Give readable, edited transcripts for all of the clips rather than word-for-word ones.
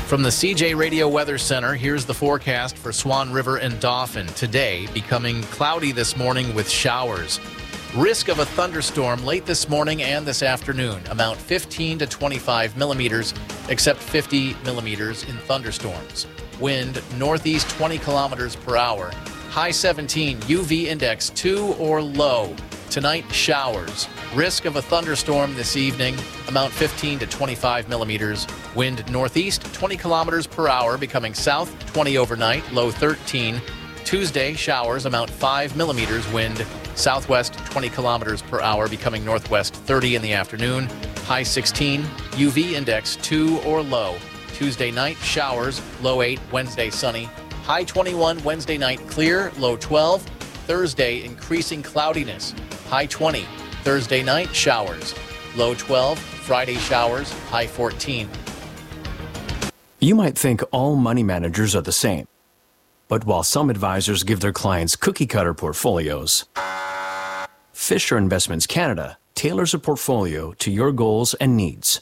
From the CJ Radio Weather Center, here's the forecast for Swan River and Dauphin. Today, becoming cloudy this morning with showers. Risk of a thunderstorm late this morning and this afternoon. Amount 15 to 25 millimeters, except 50 millimeters in thunderstorms. Wind northeast 20 kilometers per hour. High 17, UV index 2 or low. Tonight, showers. Risk of a thunderstorm this evening. Amount 15 to 25 millimeters. Wind northeast 20 kilometers per hour, becoming south 20 overnight. Low 13. Tuesday, showers. Amount 5 millimeters. Wind southwest 20 kilometers per hour, becoming northwest 30 in the afternoon. High 16. UV index 2 or low. Tuesday night, showers. Low 8. Wednesday, sunny. High 21. Wednesday night, clear. Low 12. Thursday, increasing cloudiness. High 20. Thursday night, showers. Low 12. Friday, showers. High 14. You might think all money managers are the same. But while some advisors give their clients cookie-cutter portfolios, Fisher Investments Canada tailors a portfolio to your goals and needs.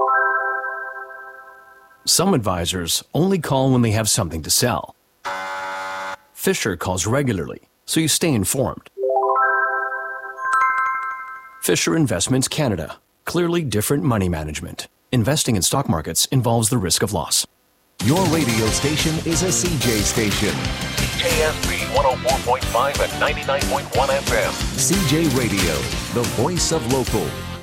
Some advisors only call when they have something to sell. Fisher calls regularly, so you stay informed. Fisher Investments Canada. Clearly different money management. Investing in stock markets involves the risk of loss. Your radio station is a CJ station. CJSB 104.5 and 99.1 FM. CJ Radio, the voice of local.